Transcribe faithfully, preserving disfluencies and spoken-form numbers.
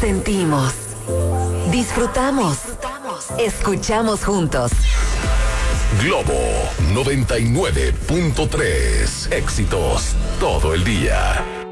Sentimos, disfrutamos, escuchamos juntos. Globo noventa y nueve punto tres. Éxitos todo el día.